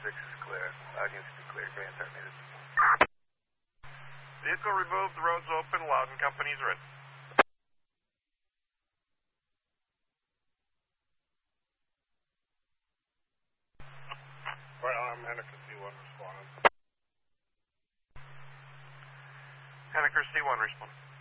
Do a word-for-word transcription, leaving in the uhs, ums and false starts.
six is clear. Audience be clear. Grand terminated. Vehicle removed, the road's open, Loudon Company's ready. Right, I'm Henniker C one responding. Henniker C one responding.